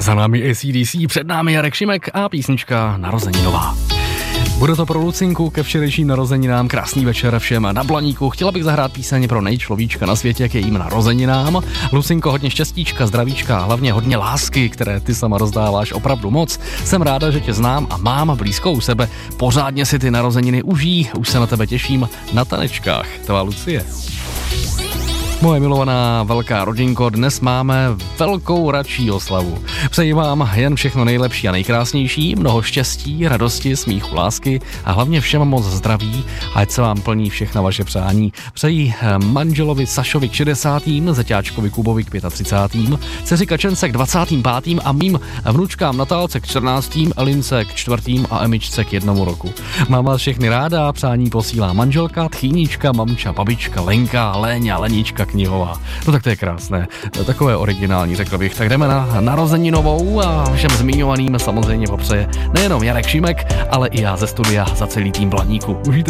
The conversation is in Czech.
Za námi AC/DC, před námi Jarek Šimek a písnička Narozeninová. Bude to pro Lucinku ke včerejším narozeninám. Krásný večer všem na Blaníku. Chtěla bych zahrát píseň pro nejčlovíčka na světě k jejím narozeninám. Lucinko, hodně štěstíčka, zdravíčka, hlavně hodně lásky, které ty sama rozdáváš opravdu moc. Jsem ráda, že tě znám a mám blízko u sebe. Pořádně si ty narozeniny užij, už se na tebe těším na tanečkách. Tvá Lucie. Moje milovaná velká rodinko, dnes máme velkou radší oslavu. Přeji vám jen všechno nejlepší a nejkrásnější, mnoho štěstí, radosti, smíchu, lásky a hlavně všem moc zdraví, ať se vám plní všechna vaše přání. Přeji manželovi Sašovi k 60., zeťáčkovi Kubovi k 35., dceři Kačence k 25. a mým vnučkám Natálce k 14., Elince k 4. a Emičce k 1 roku. Mám vás všechny ráda, přání posílá manželka, tchýnička, mamča, babička, Lenka, Léňa, Lenička Knihová. No tak to je krásné, takové originální, řekl bych. Tak jdeme na narozeninovou a všem zmiňovaným samozřejmě popřeje nejenom Jarek Šimek, ale i já ze studia za celý tým Blaníku. Užijte